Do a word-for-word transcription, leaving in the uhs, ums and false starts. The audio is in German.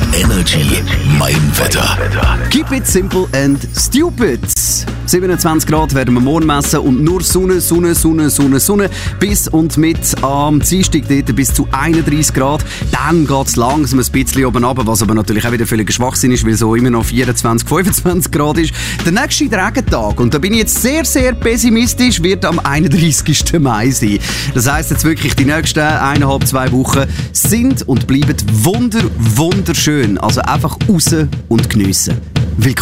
Energy Mein Wetter. Keep it simple and stupid. siebenundzwanzig Grad werden wir morgen messen und nur Sonne, Sonne, Sonne, Sonne, Sonne. Bis und mit am Dienstag dort bis zu einunddreissig Grad. Dann geht es langsam ein bisschen oben runter, was aber natürlich auch wieder völlig Schwachsinn ist, weil so immer noch vierundzwanzig, fünfundzwanzig Grad ist. Der nächste Regentag, und da bin ich jetzt sehr, sehr pessimistisch, wird am einunddreissigsten Mai sein. Das heisst jetzt wirklich, die nächsten eineinhalb, zwei Wochen sind und bleiben wunder, wunderschön. Also einfach raus und geniessen. Willkommen.